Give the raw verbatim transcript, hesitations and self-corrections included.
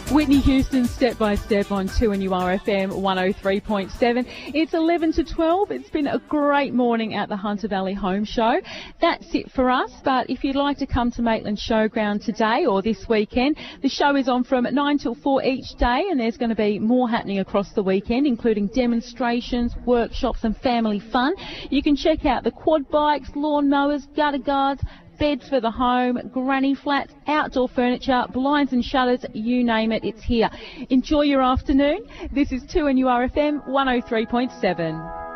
Whitney Houston, Step by Step on two N U R F M one oh three point seven. It's eleven to twelve. It's been a great morning at the Hunter Valley Home Show. That's it for us, but if you'd like to come to Maitland Showground today or this weekend, the show is on from nine till four each day, and there's going to be more happening across the weekend, including demonstrations, workshops and family fun. You can check out the quad bikes, lawn mowers, gutter guards, beds for the home, granny flats, outdoor furniture, blinds and shutters, you name it, it's here. Enjoy your afternoon. This is two N U R F M one oh three point seven.